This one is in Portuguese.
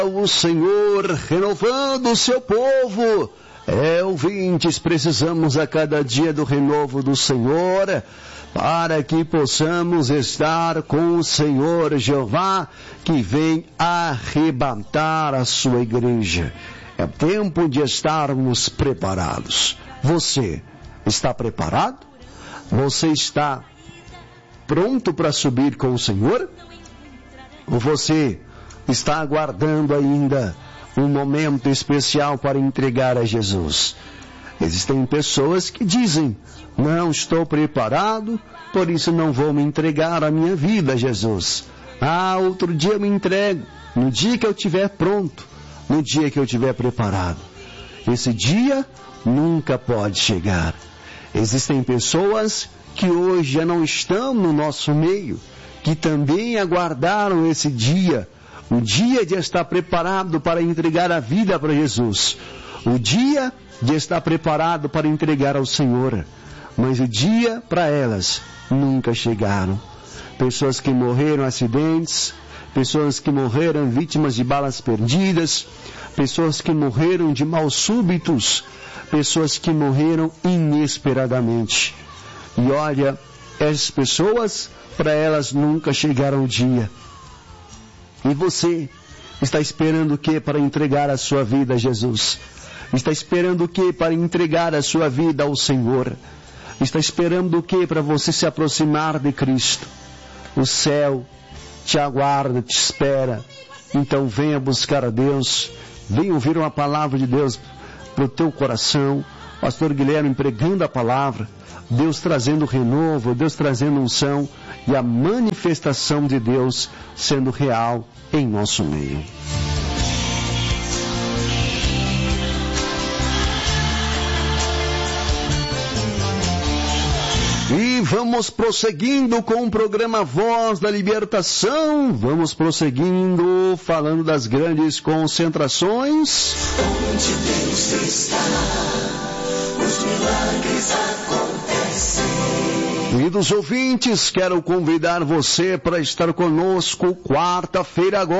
O Senhor renovando o seu povo. Ouvintes, precisamos a cada dia do renovo do Senhor, para que possamos estar com o Senhor Jeová, que vem arrebatar a sua igreja. É tempo de estarmos preparados. Você está preparado? Você está pronto para subir com o Senhor? Ou você está aguardando ainda um momento especial para entregar a Jesus? Existem pessoas que dizem: não estou preparado, por isso não vou me entregar a minha vida a Jesus. Outro dia eu me entrego, no dia que eu estiver pronto, no dia que eu estiver preparado. Esse dia nunca pode chegar. Existem pessoas que hoje já não estão no nosso meio, que também aguardaram esse dia, o dia de estar preparado para entregar a vida para Jesus, o dia de estar preparado para entregar ao Senhor, mas o dia para elas nunca chegaram. Pessoas que morreram em acidentes, pessoas que morreram vítimas de balas perdidas, pessoas que morreram de mal súbitos, pessoas que morreram inesperadamente. E olha, essas pessoas, para elas nunca chegaram o dia. E você está esperando o que para entregar a sua vida a Jesus? Está esperando o que para entregar a sua vida ao Senhor? Está esperando o que para você se aproximar de Cristo? O céu te aguarda, te espera. Então venha buscar a Deus, venha ouvir uma palavra de Deus para o teu coração. Pastor Guilherme pregando a palavra, Deus trazendo renovo, Deus trazendo unção e a manifestação de Deus sendo real em nosso meio. E vamos prosseguindo com o programa Voz da Libertação. Vamos prosseguindo, falando das grandes concentrações. Onde Deus está, os milagres acontecem. Queridos ouvintes, quero convidar você para estar conosco quarta-feira agora.